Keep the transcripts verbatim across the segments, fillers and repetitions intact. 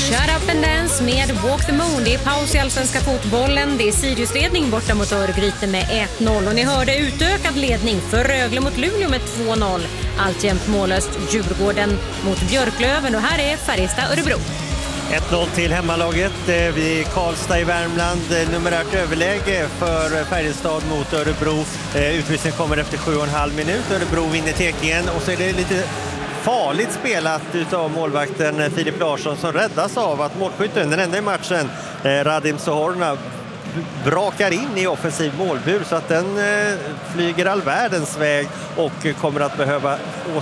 Shut Up and Dance med Walk the Moon. Det är paus i allsvenska fotbollen. Det är Sirius-ledning borta mot Örgryte med ett noll. Och ni hörde utökad ledning för Rögle mot Luleå med två noll. Alltjämt mållöst Djurgården mot Björklöven. Och här är Färjestad-Örebro. ett noll till hemmalaget vid Karlstad i Värmland. Numerärt överläge för Färjestad mot Örebro. Utvisningen kommer efter sju och en halv minut. Örebro vinner tekningen och så är det lite farligt spelat utav målvakten Filip Larsson som räddas av att målskytten, den enda i matchen, Radim Sohorna, brakar in i offensiv målbur så att den flyger all världens väg och kommer att behöva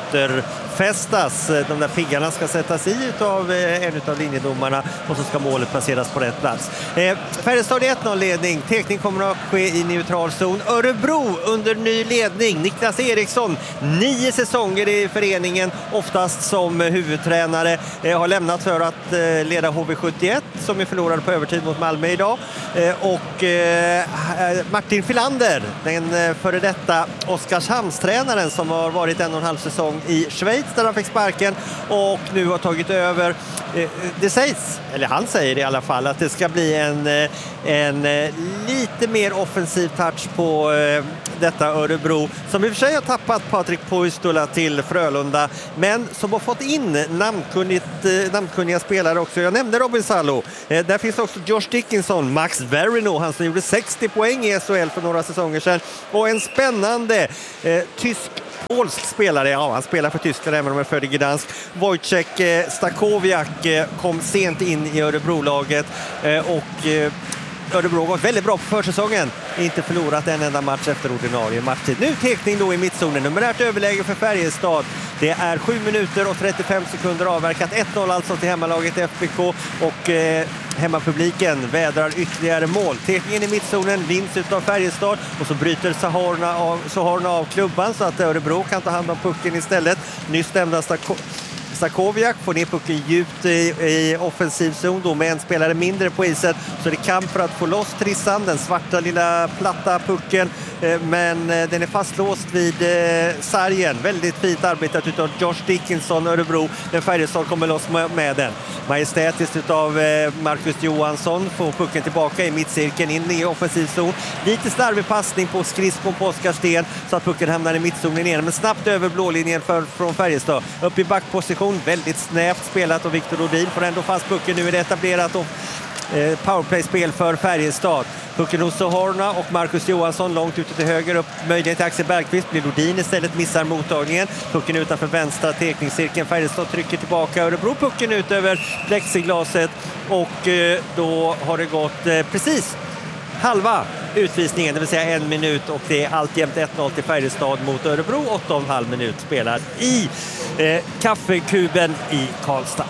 återfästas. De där piggarna ska sättas i av en av linjedomarna och så ska målet passeras på rätt plats. Eh, Färjestad ett noll-ledning. Tekning kommer att ske i neutral zon. Örebro under ny ledning. Niklas Eriksson, nio säsonger i föreningen, oftast som huvudtränare. Eh, har lämnat för att eh, leda H V sjuttioett som är förlorad på övertid mot Malmö idag. Eh, och eh, Martin Filander, den före detta Oskarshamnstränaren som har varit en och en halv säsong i Schweiz där han fick sparken och nu har tagit över. Det sägs, eller han säger i alla fall, att det ska bli en, en lite mer offensiv touch på detta Örebro som i och för sig har tappat Patrik Puistola till Frölunda men som har fått in namnkunnigt, namnkunniga spelare också. Jag nämnde Robin Salo. Där finns också Josh Dickinson, Max Verino, han som gjorde sextio poäng i S H L för några säsonger sedan, och en spännande eh, tysk polsk spelare, ja han spelar för Tyskland även om han är född i Gdansk. Wojciech eh, Stakowiak eh, kom sent in i Örebro-laget eh, och eh, Örebro har gått väldigt bra på försäsongen. Inte förlorat en enda match efter ordinarie matchtid. Nu tekning då i mittzonen. Numerärt överläge för Färjestad. Det är sju minuter och trettiofem sekunder avverkat. ett noll alltså till hemmalaget F B K och eh, hemmapubliken vädrar ytterligare mål. Tekningen i mittzonen vinns utav Färjestad och så bryter Sohorna av, Sohorna av klubban så att Örebro kan ta hand om pucken istället. Nyss nämnda Stako- Stakowiak får ner pucken djupt i, i offensiv zon då med en spelare mindre på isen, så det är kamp för att få loss Trissan, den svarta lilla platta pucken, eh, men eh, den är fastlåst vid eh, sargen. Väldigt fint arbetat utav Josh Dickinson, Örebro. Den Färjestad kommer loss med, med den. Majestätiskt utav eh, Marcus Johansson får pucken tillbaka i mittcirkeln in i offensiv zon. Lite slarvig passning på skridskon på Oskarsten så att pucken hamnar i mittzonen igen, men snabbt över blålinjen för, från Färjestad. Upp i backposition. Väldigt snävt spelat och Viktor Rodin får ändå fast pucken. Nu är det etablerat och eh, powerplay-spel för Färjestad. Pucken hos Sohorna och Marcus Johansson långt ute till höger, upp möjlighet till Axel Bergqvist. Blir Rodin istället, missar mottagningen. Pucken utanför vänstra tekningscirkeln. Färjestad trycker tillbaka. Örebro pucken ut över plexiglaset och eh, då har det gått eh, precis halva utvisningen, det vill säga en minut, och det är alltjämt ett noll till Färjestad mot Örebro. åtta och en halv minut spelad i eh, kaffekuben i Karlstad.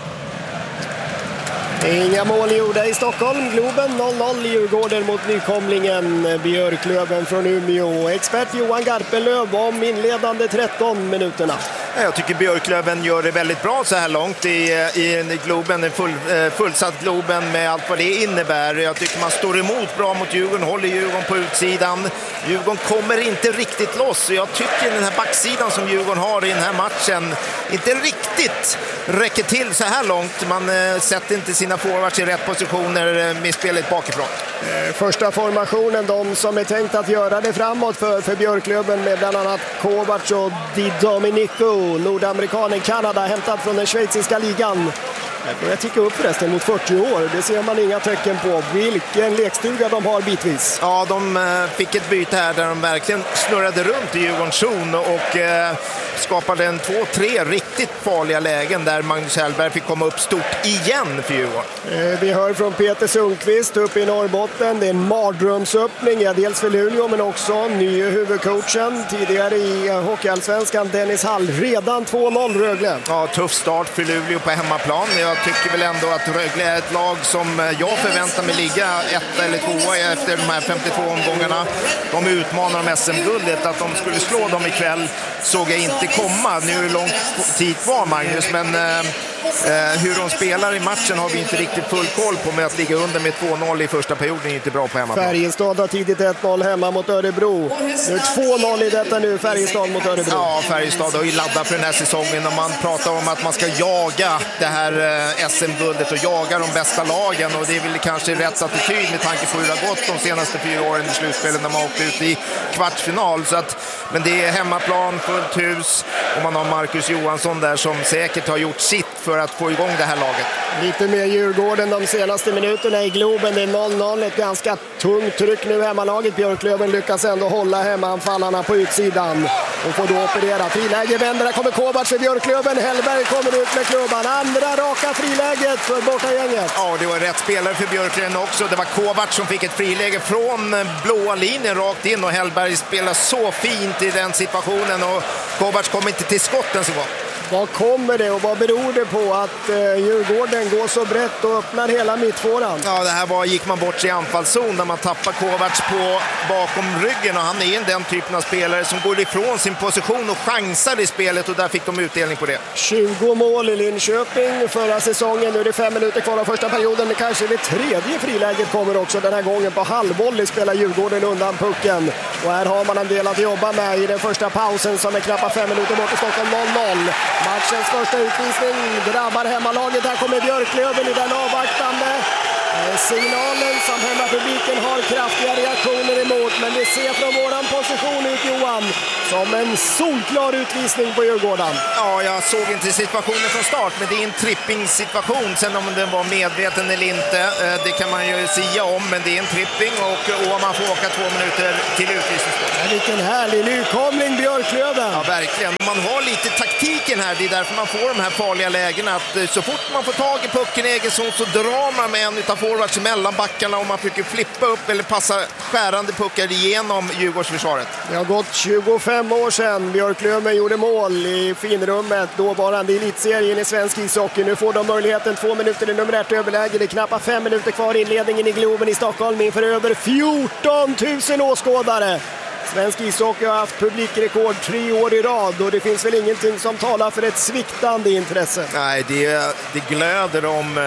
Inga mål gjorda i Stockholm. Globen noll noll i Djurgården mot nykomlingen Björklöven från Umeå. Expert Johan Garpenlöv om inledande tretton minuterna. Jag tycker Björklöven gör det väldigt bra så här långt i, i Globen, en full, fullsatt Globen med allt vad det innebär. Jag tycker man står emot bra mot Djurgården, håller Djurgården på utsidan. Djurgården kommer inte riktigt loss, och jag tycker den här backsidan som Djurgården har i den här matchen inte riktigt räcker till så här långt. Man äh, sätter inte sina forwards i rätt positioner med spelet bakifrån. Första formationen, de som är tänkt att göra det framåt för, för Björklöven med bland annat Kovac och Di Domenico, nordamerikanen Kanada, hämtad från den schweiziska ligan. Jag börjar ticka upp förresten mot fyrtio år. Det ser man inga tecken på. Vilken lekstuga de har bitvis. Ja, de fick ett byte här där de verkligen snurrade runt i Djurgårdens zon och eh, skapade en två, tre riktigt farliga lägen där Magnus Hellberg fick komma upp stort igen för Djurgården. Eh, vi hör från Peter Sundqvist uppe i Norrbotten. Det är en mardrömsöppning, ja, dels för Luleå men också nya huvudcoachen tidigare i Hockeyallsvenskan, Dennis Hall. Redan två noll Rögle. Ja, tuff start för Luleå på hemmaplan. Jag tycker väl ändå att Rögle är ett lag som jag förväntar mig ligga ett eller två efter de här femtiotvå omgångarna. De utmanar om S M-guldet. Att de skulle slå dem ikväll såg jag inte komma. Nu är det lång tid kvar, Magnus, men eh, Eh, hur de spelar i matchen har vi inte riktigt full koll på, med att ligga under med två noll i första perioden är inte bra på hemmaplan. Färjestad har tidigt ett noll hemma mot Örebro. Nu två noll i detta nu, Färjestad mot Örebro. Ja, Färjestad har ju laddat för den här säsongen och man pratar om att man ska jaga det här eh, S M-guldet och jaga de bästa lagen, och det är väl kanske rätt attityd med tanke på hur det har gått de senaste fyra åren i slutspelet när man åkt ut i kvartsfinal. Så att, men det är hemmaplan, fullt hus, och man har Marcus Johansson där som säkert har gjort sitt för att få igång det här laget. Lite mer Djurgården de senaste minuterna i Globen. Det är noll noll, ett ganska tungt tryck nu hemmalaget. Björklöven lyckas ändå hålla hemmaanfallarna på utsidan och får då operera. Friläge vänder, där kommer Kovacs för Björklöven. Hellberg kommer ut med klubban. Andra raka friläget för bortagänget. Ja, det var rätt spelare för Björklöven också. Det var Kovacs som fick ett friläge från blåa linjen rakt in, och Hellberg spelar så fint i den situationen, och Kovacs kom inte till skotten så gott. Vad kommer det och vad beror det på att eh, Djurgården går så brett och öppnar hela mittfåran? Ja, det här var, gick man bort sig i anfallszon där man tappar Kovacs på bakom ryggen, och han är den typen av spelare som går ifrån sin position och chansar i spelet, och där fick de utdelning på det. tjugo mål i Linköping förra säsongen. Nu är det fem minuter kvar av första perioden. Kanske det tredje friläget kommer också den här gången. På halvvolley spelar Djurgården undan pucken. Och här har man en del att jobba med i den första pausen som är knappt fem minuter bort i Stockholm. noll noll. Matchens första utvisning drabbar hemmalaget. Här kommer Björklöven i den avvaktande signalen som hemmapubliken har kraftiga reaktioner emot. Men vi ser från våran position ut, Johan, som en solklar utvisning på Djurgården. Ja, jag såg inte situationen från start, men det är en tripping-situation. Sen om den var medveten eller inte, det kan man ju säga om, men det är en tripping, och, och man får åka två minuter till utvisningsskott. Ja, vilken härlig nykomling Björklöven. Ja, verkligen. Man har lite taktiken här, det är därför man får de här farliga lägena. Att så fort man får tag i pucken i egen zon så drar man med en utav forwards mellan backarna, och man försöker flippa upp eller passa skärande puckar igenom Djurgårdsförsvaret. Det har gått tjugofem år sedan Björklöven gjorde mål i finrummet, dåvarande elitserien i svensk ishockey. Nu får de möjligheten, två minuter i numerärt överläge. Det är knappt fem minuter kvar i inledningen i Globen i Stockholm inför över fjorton tusen åskådare. Svensk ishockey har haft publikrekord tre år i rad, och det finns väl ingenting som talar för ett sviktande intresse. Nej, det, det glöder om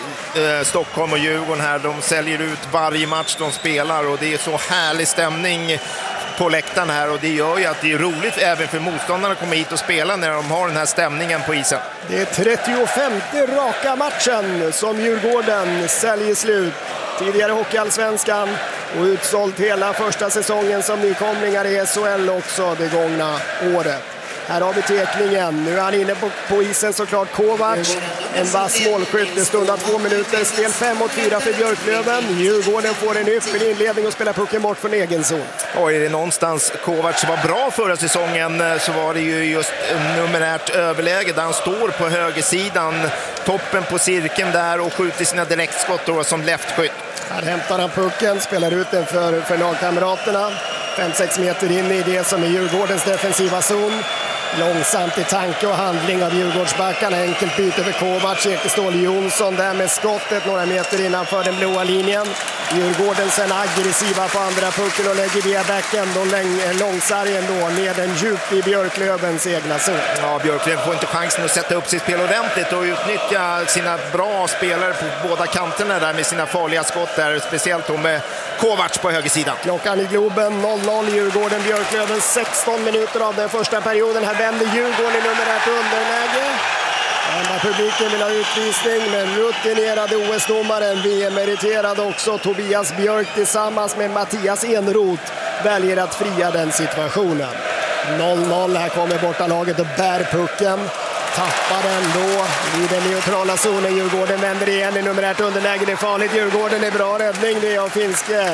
eh, Stockholm och Djurgården här. De säljer ut varje match de spelar, och det är så härlig stämning på läktaren här, och det gör ju att det är roligt även för motståndarna att komma hit och spela när de har den här stämningen på isen. Det är trettiofemte raka matchen som Djurgården säljer slut. Tidigare hockeyallsvenskan och utsålt hela första säsongen som nykomlingar i S H L också det gångna året. Här har vi tekningen. Nu är han inne på, på isen såklart, Kovacs. En vass målskytt. Det stundar två minuter. Spel fem mot fyra för Björklöven. Djurgården får en ypperlig inledning och spelar pucken bort från egen zon. Och är det någonstans Kovacs var bra förra säsongen, så var det ju just numerärt överläge där han står på högersidan, toppen på cirkeln där, och skjuter sina direktskott då som leftskytt. Här hämtar han pucken, spelar ut den för, för lagkamraterna. fem sex meter in i det som är Djurgårdens defensiva zon. Långsamt i tanke och handling av Djurgårdsbackarna. Enkelt byte för Kovacs. Ekestål Jonsson där med skottet några meter innanför den blåa linjen. Djurgården sen aggressiva på andra pucken och lägger via backen. Då långsargen då ner den djupt i Björklövens egna zon. Ja, Björklöven får inte chansen att sätta upp sitt spel ordentligt och utnyttja sina bra spelare på båda kanterna där med sina farliga skott där. Speciellt då med Kovacs på högersidan. Klockan i Globen noll noll Djurgården Björklöven, sexton minuter av den första perioden. Här vänder Djurgården i numerärt underläge. Enda publiken vill ha utvisning, men rutinerade O S-domaren, V M-meriterad också, Tobias Björk tillsammans med Mattias Enroth väljer att fria den situationen. noll noll, här kommer bortalaget och bär pucken. Tappar den då i den neutrala zonen. Djurgården vänder igen i numerärt underläge. Det är farligt. Djurgården är bra räddning. Det är av finske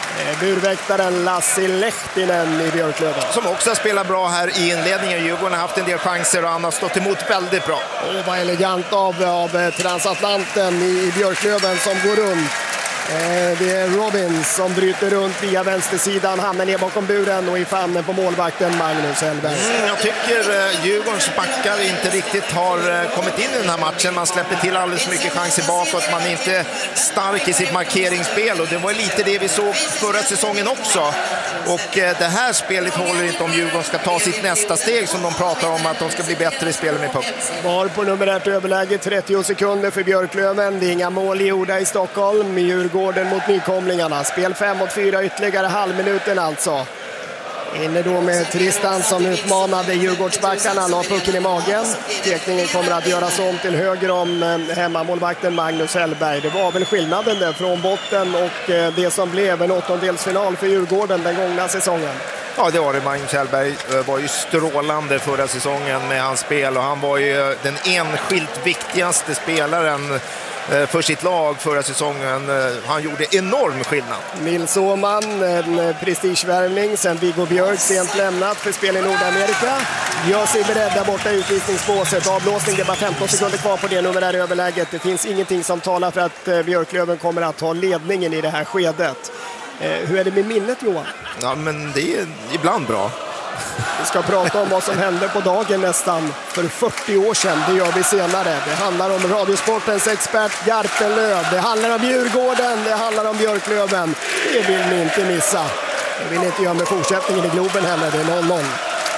burväktaren Lassi Lehtinen i Björklöven. Som också spelar bra här i inledningen. Djurgården har haft en del chanser och han har stått emot väldigt bra. Och vad elegant av, av transatlanten i Björklöven som går runt. Det är Robins som bryter runt via vänstersidan, hamnar ner bakom buren och i famnen på målvakten Magnus Hellberg. Mm, jag tycker Djurgårdens backar inte riktigt har kommit in i den här matchen. Man släpper till alldeles mycket chanser bakåt. Man är inte stark i sitt markeringsspel och det var lite det vi såg förra säsongen också. Och det här spelet håller inte om Djurgården ska ta sitt nästa steg som de pratar om, att de ska bli bättre i spelet med puck. Var på numerärt överläge trettio sekunder för Björklöven. Det är inga mål gjorda i Stockholm. Djurgården mot nykomlingarna. Spel fem mot fyra, ytterligare halvminuten alltså. Inne då med Tristan som utmanade Djurgårdsbackarna, la pucken i magen. Tekningen kommer att göras om till höger om hemmamålvakten Magnus Hellberg. Det var väl skillnaden där från botten och det som blev en åttondelsfinal för Djurgården den gångna säsongen. Ja, det var det. Magnus Hellberg var ju strålande förra säsongen med hans spel och han var ju den enskilt viktigaste spelaren för sitt lag förra säsongen. Han gjorde enorm skillnad. Nils Åman, en prestigevärvning sen Viggo Björk sent lämnat för spel i Nordamerika. Gör sig beredda borta i utvisningsbåset. Avblåsning, det är bara femton sekunder kvar på det numerära överläget. Det finns ingenting som talar för att Björklöven kommer att ta ledningen i det här skedet. Hur är det med minnet, Johan? Ja, men det är ibland bra. Vi ska prata om vad som hände på dagen nästan för fyrtio år sedan. Det gör vi senare. Det handlar om Radiosportens expert Garpenlöv. Det handlar om Djurgården. Det handlar om Björklöven. Det vill ni inte missa. Det vill ni inte göra med fortsättningen i Globen heller. Det är noll noll.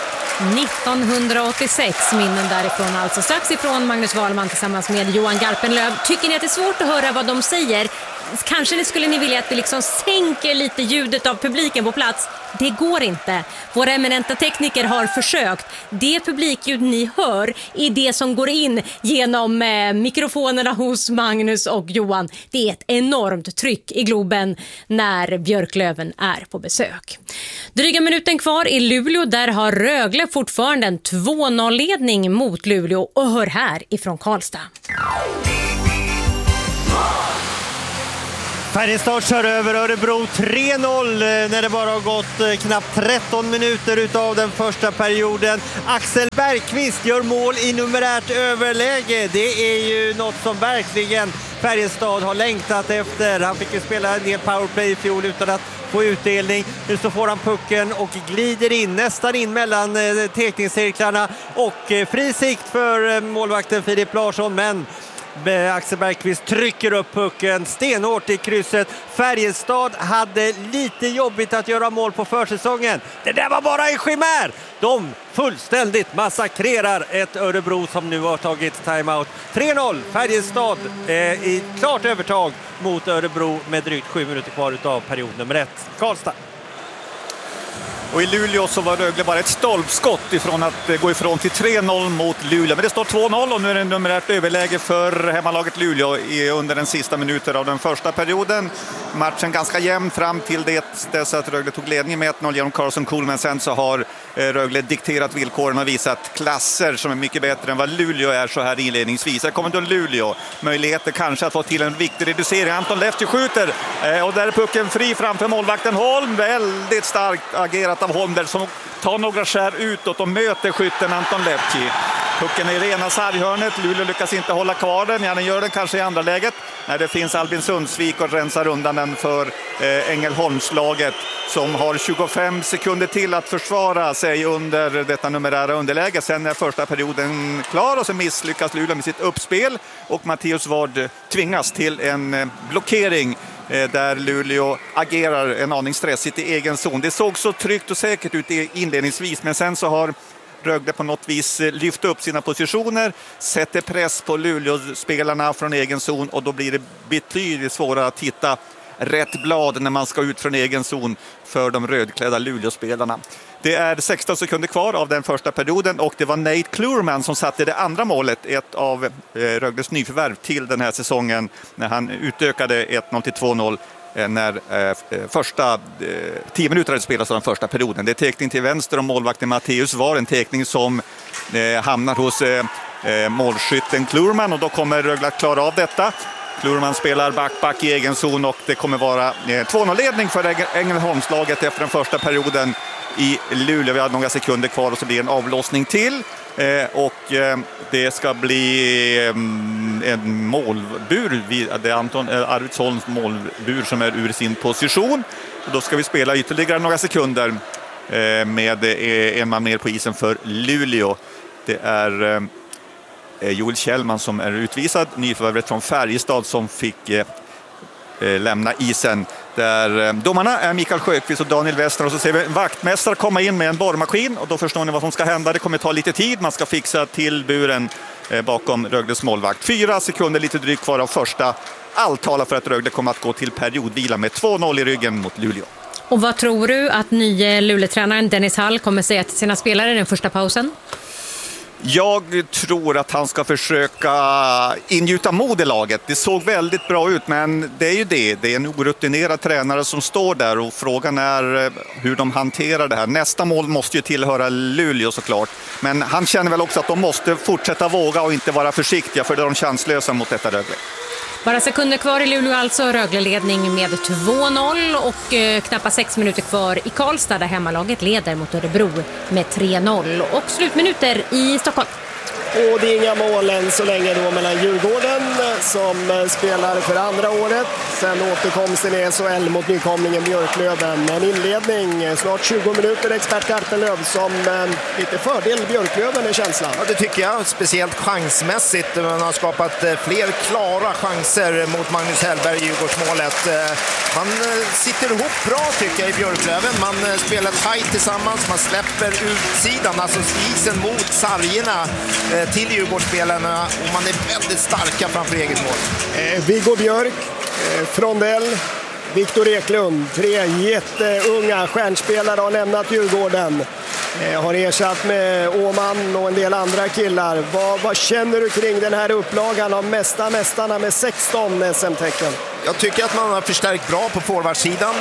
nittonhundraåttiosex minnen därifrån, alltså strax ifrån Magnus Wahlman tillsammans med Johan Garpenlöv. Tycker ni att det är svårt att höra vad de säger? Kanske ni skulle ni vilja att vi liksom sänker lite ljudet av publiken på plats. Det går inte. Våra eminenta tekniker har försökt. Det publikljud ni hör är det som går in genom eh, mikrofonerna hos Magnus och Johan. Det är ett enormt tryck i Globen när Björklöven är på besök. Dryga minuten kvar i Luleå. Där har Rögle fortfarande en två noll-ledning mot Luleå. Och hör här ifrån Karlstad. Färjestad kör över Örebro tre noll när det bara har gått knappt tretton minuter utav den första perioden. Axel Bergqvist gör mål i numerärt överläge. Det är ju något som verkligen Färjestad har längtat efter. Han fick ju spela en del powerplay i fjol utan att få utdelning. Nu så får han pucken och glider in, nästan in mellan tekningscirklarna och fri sikt för målvakten Filip Larsson, men Axel Bergqvist trycker upp pucken stenhårt i krysset. Färjestad hade lite jobbigt att göra mål på försäsongen. Det där var bara en chimär. De fullständigt massakrerar ett Örebro som nu har tagit timeout. tre noll Färjestad eh, i klart övertag mot Örebro med drygt sju minuter kvar utav period nummer ett. Karlstad. Och i Luleå så var Rögle bara ett stolpskott ifrån att gå ifrån till tre noll mot Luleå. Men det står två noll och nu är det numerärt överläge för hemmalaget Luleå under den sista minuten av den första perioden. Matchen ganska jämn fram till det dess att Rögle tog ledningen med ett noll genom Carson Cool. Men sen så har Rögle dikterat villkoren och visat klasser som är mycket bättre än vad Luleå är så här inledningsvis. Här kommer då Luleå. Möjligheter kanske att få till en viktig reducering. Anton Lefty skjuter och där är pucken fri framför målvakten Holm. Väldigt starkt agerat av Holm där som tar några skär utåt och möter skytten Anton Lefty. Pucken är i rena sarghörnet. Luleå lyckas inte hålla kvar den. Ja, den gör den kanske i andra läget. När det finns Albin Sundsvik och rensar undan den för eh, Ängelholmslaget som har tjugofem sekunder till att försvara sig under detta numerära underläge. Sen är första perioden klar och så misslyckas Luleå med sitt uppspel och Mattias Ward tvingas till en eh, blockering där Luleå agerar en aning stressigt i egen zon. Det såg så tryggt och säkert ut inledningsvis, men sen så har Rögle på något vis lyft upp sina positioner, sätter press på Luleå-spelarna från egen zon och då blir det betydligt svårare att hitta rätt blad när man ska ut från egen zon för de rödklädda Luleå-spelarna. Det är sexton sekunder kvar av den första perioden och det var Nate Klurman som satte det andra målet, ett av eh, Rögles nyförvärv till den här säsongen när han utökade ett noll till två noll eh, när eh, första eh, tio minuter hade spelats av den första perioden. Det är tekning till vänster och målvakten Matteus var en tekning som eh, hamnar hos eh, eh, målskytten Klurman och då kommer Rögle att klara av detta. Klurman spelar back-back i egen zon och det kommer vara eh, två noll-ledning för Ängelholmslaget efter den första perioden i Luleå. Vi har några sekunder kvar och så blir en avlossning till. Eh, och eh, det ska bli eh, en målbur. Det är Anton Arvidsholms målbur som är ur sin position. Och då ska vi spela ytterligare några sekunder med en man mer på isen för Luleå. Det är Joel Kjellman som är utvisad, nyförvärvet från Färjestad som fick lämna isen. Där domarna är Mikael Sjöqvist och Daniel Wester, och så ser vi vaktmästare komma in med en borrmaskin, och då förstår ni vad som ska hända. Det kommer ta lite tid, man ska fixa till buren bakom Rögles målvakt. Fyra sekunder lite drygt kvar av första. Allt talar för att Rögle kommer att gå till periodvila med två noll i ryggen mot Luleå. Och vad tror du att nye Luleå-tränaren Dennis Hall kommer säga till sina spelare i den första pausen? Jag tror att han ska försöka ingjuta mod i laget. Det såg väldigt bra ut, men det är ju det. Det är en orutinerad tränare som står där, och frågan är hur de hanterar det här. Nästa mål måste ju tillhöra Luleå såklart. Men han känner väl också att de måste fortsätta våga och inte vara försiktiga, för det är de chanslösa mot detta Rögle. Bara sekunder kvar i Luleå, alltså Rögle-ledning med två noll, och eh, knappt sex minuter kvar i Karlstad där hemmalaget leder mot Örebro med tre noll, och slutminuter i Stockholm. Och det är inga mål än så länge då mellan Djurgården som spelar för andra året. Sen återkomsten i S H L mot nykomlingen Björklöven. En inledning, snart tjugo minuter, expert Garpenlöv som eh, lite fördel Björklöven är känslan. Ja, det tycker jag, speciellt chansmässigt. Man har skapat eh, fler klara chanser mot Magnus Hellberg i Djurgårdsmålet. Eh, man eh, sitter ihop bra tycker jag i Björklöven. Man eh, spelar tajt tillsammans, man släpper utsidan, alltså isen mot sargerna eh, till Djurgårdsspelarna, och man är väldigt starka framför eget mål. Eh, Viggo Björk, eh, Frondell, Viktor Eklund, tre jätteunga stjärnspelare har lämnat Djurgården. Eh, har ersatt med Åman och en del andra killar. Vad, vad känner du kring den här upplagan av mästa mästarna med sexton S M-tecken? Jag tycker att man har förstärkt bra på forwardsidan.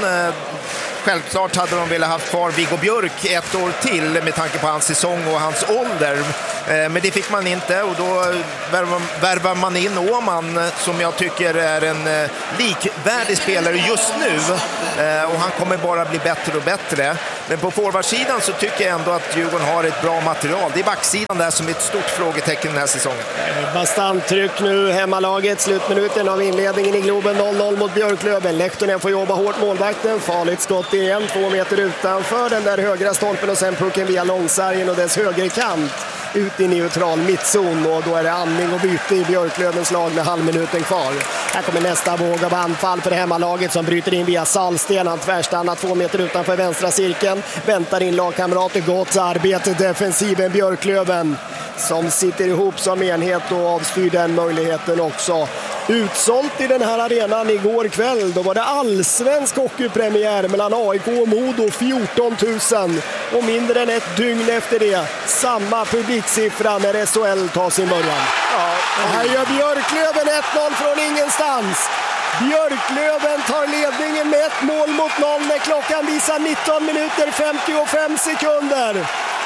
Självklart hade de velat ha kvar Viggo Björk ett år till med tanke på hans säsong och hans ålder. Men det fick man inte, och då värvar man in Åman som jag tycker är en likvärdig spelare just nu. Och han kommer bara bli bättre och bättre. Men på forwardsidan så tycker jag ändå att Djurgården har ett bra material. Det är backsidan där som är ett stort frågetecken den här säsongen. Bastant tryck nu, hemmalaget, slutminuten av inledningen i Globen, noll noll mot Björklöven. Lehtonen får jobba hårt, målvakten, farligt skott igen, två meter utanför den där högra stolpen, och sen pucken via långsargen och dess högerkant ut i neutral mittzon, och då är det andning och byte i Björklövens lag med halvminuten kvar. Här kommer nästa våg av anfall för det hemmalaget som bryter in via Salsten. Han tvärstannar två meter utanför vänstra cirkeln, väntar in lagkamrater, gott arbete defensiven Björklöven som sitter ihop som enhet och avstyr den möjligheten också. Utsålt i den här arenan igår kväll, då var det allsvensk hockeypremiär mellan A I K och Modo, fjorton tusen, och mindre än ett dygn efter det samma publiksiffra när S H L tar sin början. Ja, och här gör Björklöven ett noll från ingenstans. Björklöven tar ledningen med ett mål mot noll när klockan visar nitton minuter femtiofem sekunder.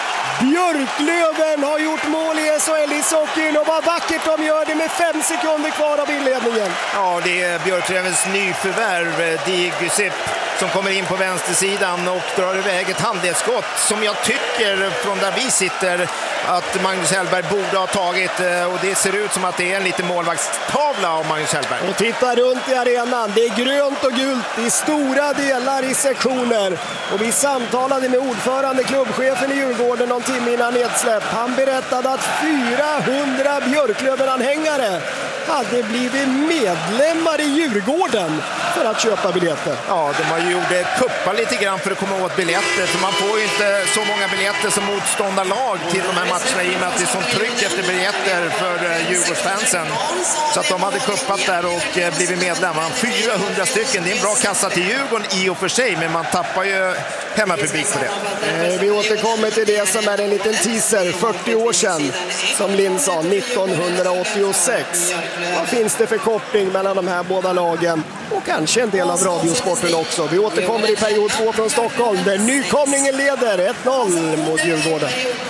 Björklöven har gjort mål i S H L-ishockeyn, och vad vackert de gör det med fem sekunder kvar av inledningen. Ja, det är Björklövens nyförvärv, Digusip, som kommer in på vänstersidan och drar iväg ett handledsskott som jag tycker från där vi sitter att Magnus Hellberg borde ha tagit, och det ser ut som att det är en liten målvaktstavla av Magnus Hellberg. Och titta runt i arenan, det är grönt och gult i stora delar i sektioner, och vi samtalade med ordförande klubbchefen i Djurgården om timme innan nedsläpp. Han berättade att fyrahundra Björklöven-anhängare hade blivit medlemmar i Djurgården för att köpa biljetter. Ja, de har ju gjort kuppa lite grann för att komma åt biljetter, för man får ju inte så många biljetter som motståndarlag till de här matcherna i och med att det är sånt tryck efter biljetter för Djurgårdsfansen. Så att de hade kuppat där och blivit medlemmar. fyrahundra stycken, det är en bra kassa till Djurgården i och för sig, men man tappar ju hemmapublik på det. Vi återkommer till det som är en liten teaser, fyrtio år sedan, som Linn sa, nittonhundraåttiosex. Vad finns det för koppling mellan de här båda lagen? Och kanske en del av radiosporten också. Vi återkommer i period två från Stockholm där nykomlingen leder ett noll mot Djurgården.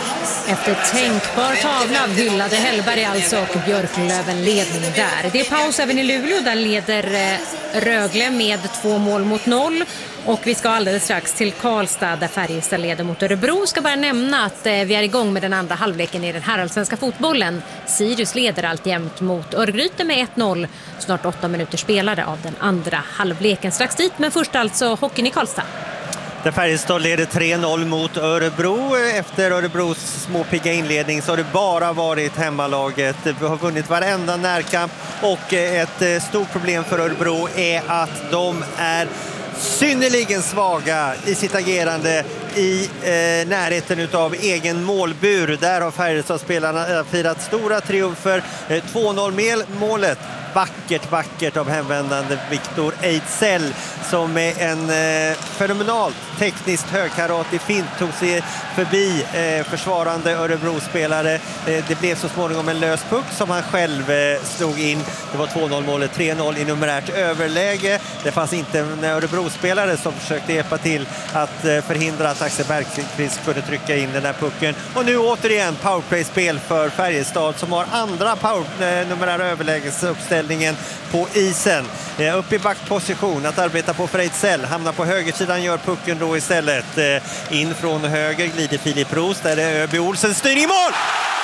Efter tänkbar tavla hyllade Hellberg alltså och Björklöven ledning där. Det är paus även i Luleå, där leder Rögle med två mål mot noll. Och vi ska alldeles strax till Karlstad där Färjestad leder mot Örebro. Ska bara nämna att vi är igång med den andra halvleken i den här allsvenska fotbollen. Sirius leder alltjämt mot Örgryte med ett noll. Snart åtta minuter spelade av den andra halvleken. Strax dit, men först alltså hockeyn i Karlstad. Där Färjestad leder tre noll mot Örebro. Efter Örebros småpigga inledning så har det bara varit hemmalaget. Vi har vunnit varenda närkamp och ett stort problem för Örebro är att de är synnerligen svaga i sitt agerande i eh, närheten av egen målbur. Där har Färjestad-spelarna firat stora triumfer. Eh, två noll-målet. Vackert, vackert av hemvändande Viktor Ejdsell som med en eh, fenomenalt tekniskt högkaratig fint tog sig förbi eh, försvarande Örebro-spelare. Eh, det blev så småningom en lös puck som han själv eh, slog in. Det var två noll-målet, tre noll i numerärt överläge. Det fanns inte en Örebro-spelare som försökte hjälpa till att eh, förhindra att Axel Bergqvist kunde trycka in den här pucken. Och nu återigen powerplay-spel för Färjestad som har andra power, eh, numerära överlägesuppställningar på isen. Eh, upp i backposition att arbeta på Freidsell. Hamnar på högersidan, gör pucken då istället. Eh, in från höger glider Filip Roos. Där är Öby Olsen styr i mål!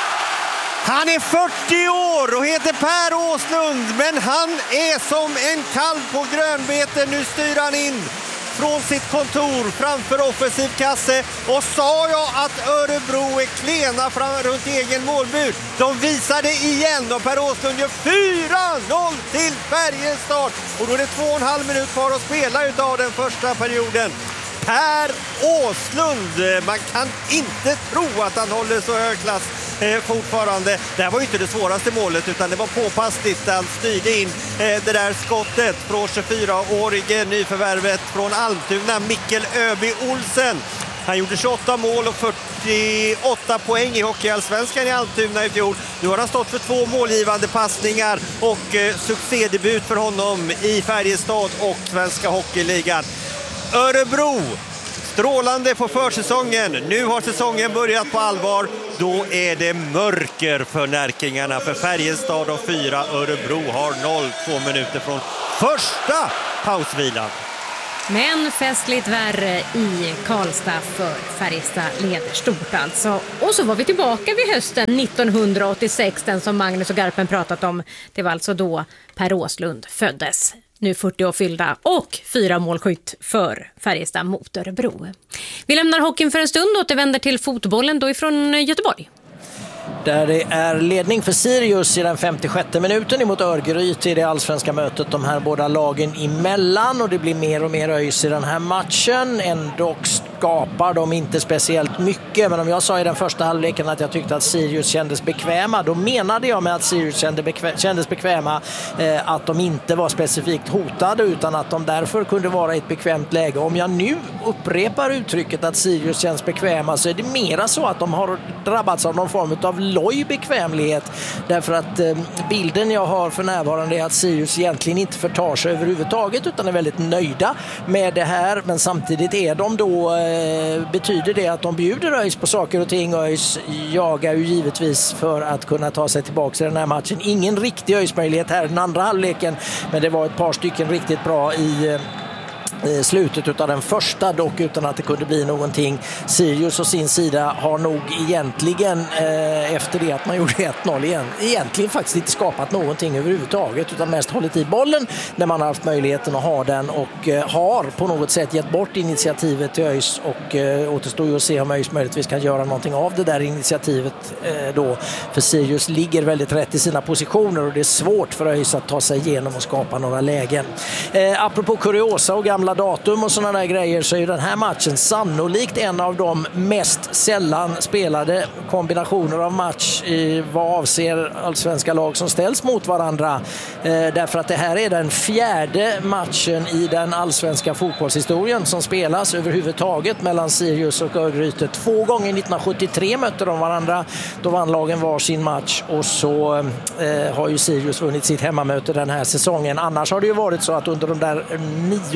Han är fyrtio år och heter Per Åslund, men han är som en kalv på grönbete. Nu styr han in från sitt kontor framför offensiv kasse. Och sa jag att Örebro är klena fram runt egen målbur? De visade igen och Per Åslund gör fyra noll till Färjestad. Och då är det två och en halv minut kvar att spela utav den första perioden. Per Åslund, man kan inte tro att han håller så hög klass eh, fortfarande. Det här var ju inte det svåraste målet utan det var påpassligt. Han styrde in eh, det där skottet från tjugofyraårige nyförvärvet från Almtuna, Mikkel Öby Olsen. Han gjorde tjugoåtta mål och fyrtioåtta poäng i hockeyallsvenskan i Almtuna i fjol. Nu har han stått för två målgivande passningar och eh, succédebut för honom i Färjestad och Svenska Hockeyligan. Örebro, strålande på försäsongen. Nu har säsongen börjat på allvar. Då är det mörker för närkingarna. För Färjestad och fyra, Örebro har noll, två minuter från första pausvilan. Men festligt värre i Karlstad för Färjestad leder stort alltså. Och så var vi tillbaka vid hösten nittonhundraåttiosex, den som Magnus och Garpen pratat om. Det var alltså då Per Åslund föddes. Nu fyrtio år fyllda och fyra målskytt för Färjestad mot Örebro. Vi lämnar hockeyn för en stund och återvänder till fotbollen då ifrån Göteborg. Där det är ledning för Sirius i den femtiosjätte minuten emot Örgryte i det allsvenska mötet de här båda lagen emellan. Och det blir mer och mer öjs i den här matchen. Ändå skapar de inte speciellt mycket. Men om jag sa i den första halvleken att jag tyckte att Sirius kändes bekväma, då menade jag med att Sirius kände bekväm, kändes bekväma eh, att de inte var specifikt hotade utan att de därför kunde vara i ett bekvämt läge. Om jag nu upprepar uttrycket att Sirius känns bekväma så är det mera så att de har drabbats av någon form av loj bekvämlighet. Därför att eh, bilden jag har för närvarande är att Sirius egentligen inte förtar sig överhuvudtaget utan är väldigt nöjda med det här. Men samtidigt är de då eh, betyder det att de bjuder ÖIS på saker och ting. ÖIS jagar ju givetvis för att kunna ta sig tillbaka i den här matchen. Ingen riktig ÖIS-möjlighet här i den andra halvleken, men det var ett par stycken riktigt bra i eh, i slutet av den första, dock utan att det kunde bli någonting. Sirius å sin sida har nog egentligen eh, efter det att man gjorde ett noll igen, egentligen faktiskt inte skapat någonting överhuvudtaget utan mest hållit i bollen när man har haft möjligheten att ha den och eh, har på något sätt gett bort initiativet till ÖIS och eh, återstår ju att se om ÖIS möjligtvis kan göra någonting av det där initiativet eh, då, för Sirius ligger väldigt rätt i sina positioner och det är svårt för ÖIS att ta sig igenom och skapa några lägen. Eh, apropå kuriosa och gamla datum och sådana där grejer så är den här matchen sannolikt en av de mest sällan spelade kombinationer av match i vad avser allsvenska lag som ställs mot varandra. Eh, därför att det här är den fjärde matchen i den allsvenska fotbollshistorien som spelas överhuvudtaget mellan Sirius och Örgryte. Två gånger nittonhundrasjuttiotre mötte de varandra. Då vann lagen var sin match och så eh, har ju Sirius vunnit sitt hemmamöte den här säsongen. Annars har det ju varit så att under de där nio åren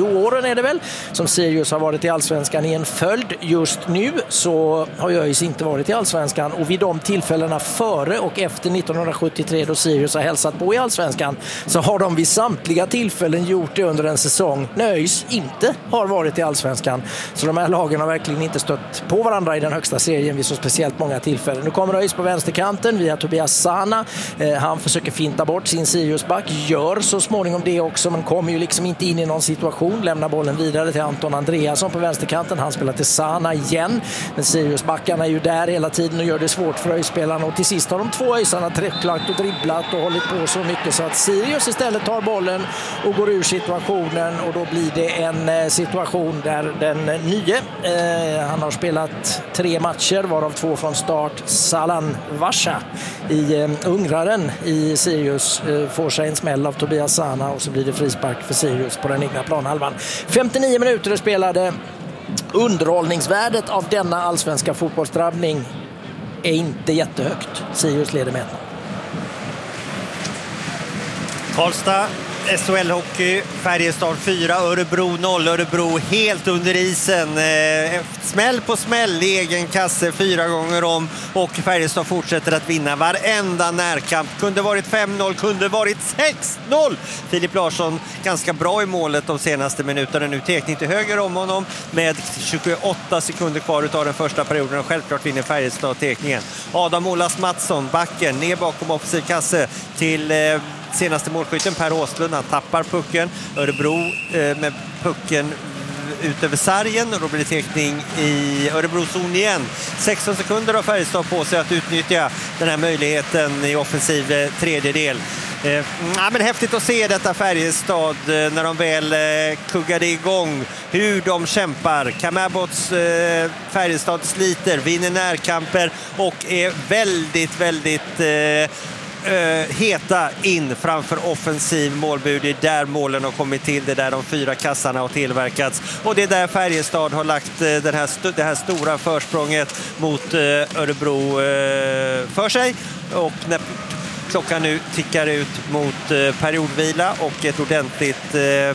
åren är det väl, som Sirius har varit i Allsvenskan i en följd. Just nu så har ÖIS inte varit i Allsvenskan, och vid de tillfällena före och efter nittonhundrasjuttiotre då Sirius har hälsat på i Allsvenskan så har de vid samtliga tillfällen gjort det under en säsong när ÖIS inte har varit i Allsvenskan. Så de här lagen har verkligen inte stött på varandra i den högsta serien vid så speciellt många tillfällen. Nu kommer ÖIS på vänsterkanten via Tobias Sana. Eh, han försöker finta bort sin Siriusback, gör så småningom det också, men kommer ju liksom inte in i någon situation. Lämnar bollen vidare till Anton Andreasson på vänsterkanten. Han spelar till Sana igen. Men Siriusbackarna är ju där hela tiden och gör det svårt för ÖIS-spelarna. Och till sist har de två ÖISarna trycklat och dribblat och hållit på så mycket så att Sirius istället tar bollen och går ur situationen. Och då blir det en eh, situation där den nye, eh, han har spelat tre matcher varav två från start, Salan Vasha i eh, ungraren i Sirius eh, får sig en smäll av Tobias Sana och så blir det frispark för Sirius på den egna planhalvan. femtionio minuter spelade. Underhållningsvärdet av denna allsvenska fotbollsdrabbning är inte jättehögt. Sirius leder med ett noll. Karlstad, S H L-hockey, Färjestad fyra, Örebro noll. Örebro helt under isen. Eh, smäll på smäll i egen kasse fyra gånger om, och Färjestad fortsätter att vinna varenda närkamp. Kunde varit fem noll, kunde varit sex noll. Filip Larsson ganska bra i målet de senaste minuterna. Nu tekning till höger om honom med tjugoåtta sekunder kvar av den första perioden, och självklart vinner Färjestad tekningen. Adam Olas Mattsson, backen, ner bakom offensiv kasse till eh, senaste målskytten Per Åslund. Han tappar pucken. Örebro eh, med pucken ut över sargen, och då blir det tekning i Örebrozon igen. sexton sekunder har Färjestad på sig att utnyttja den här möjligheten i offensiv eh, tredjedel. Eh, ja, men häftigt att se detta Färjestad eh, när de väl eh, kuggade igång, hur de kämpar. Kamabots eh, Färjestad sliter, vinner närkamper och är väldigt, väldigt eh, Uh, heta in framför offensiv målbud. Det är där målen har kommit till, det är där de fyra kassarna har tillverkats, och det är där Färjestad har lagt uh, den här st- det här stora försprånget mot uh, Örebro uh, för sig. Och när klockan nu tickar ut mot uh, periodvila och ett ordentligt uh,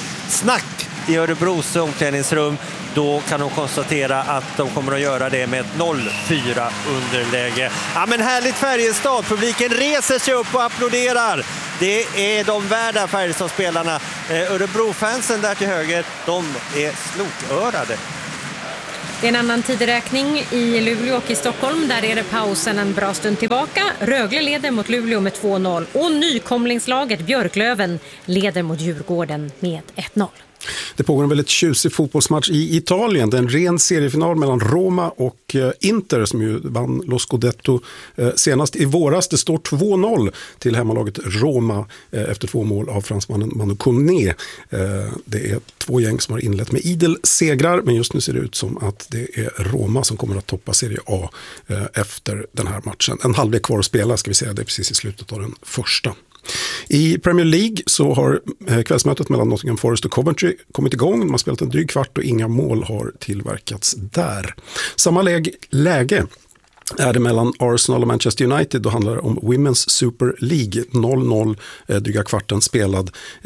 snack i Örebros omklädningsrum, då kan de konstatera att de kommer att göra det med ett noll fyra underläge. Ja, men härligt Färjestad. Publiken reser sig upp och applåderar. Det är de värda Färjestad-spelarna. Eh, Örebro-fansen där till höger, de är slokörade. Det är en annan tideräkning i Luleå och i Stockholm. Där är det pausen en bra stund tillbaka. Rögle leder mot Luleå med två noll. Och nykomlingslaget Björklöven leder mot Djurgården med ett noll. Det pågår en väldigt tjusig fotbollsmatch i Italien. Det är en ren seriefinal mellan Roma och Inter som ju vann Lo Scudetto senast i våras. Det står två noll till hemmalaget Roma efter två mål av fransmannen Manu Koné. Det är två gäng som har inlett med idel segrar, men just nu ser det ut som att det är Roma som kommer att toppa Serie A efter den här matchen. En halvlek kvar att spela, ska vi säga, det är precis i slutet av den första. I Premier League så har kvällsmötet mellan Nottingham Forest och Coventry kommit igång. Man har spelat en dryg kvart och inga mål har tillverkats där. Samma läge, läge är det mellan Arsenal och Manchester United. Då handlar det om Women's Super League. noll noll, dryga kvarten spelad.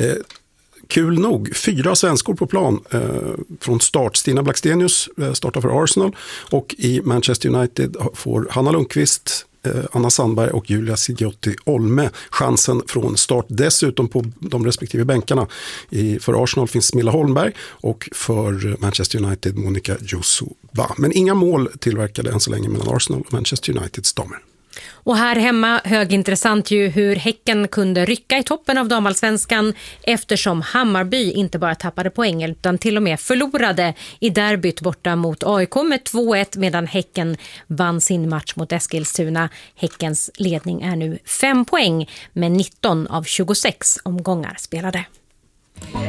Kul nog, fyra svenskor på plan eh, från start. Stina Blackstenius eh, startar för Arsenal, och i Manchester United får Hanna Lundqvist, Anna Sandberg och Julia Sigiotti Olme chansen från start. Dessutom på de respektive bänkarna. I, för Arsenal finns Milla Holmberg och för Manchester United Monica Josuva. Men inga mål tillverkade än så länge mellan Arsenal och Manchester Uniteds damer. Och här hemma högintressant ju hur Häcken kunde rycka i toppen av damallsvenskan eftersom Hammarby inte bara tappade poäng utan till och med förlorade i derbyt borta mot A I K med två ett, medan Häcken vann sin match mot Eskilstuna. Häckens ledning är nu fem poäng med nitton av tjugosex omgångar spelade.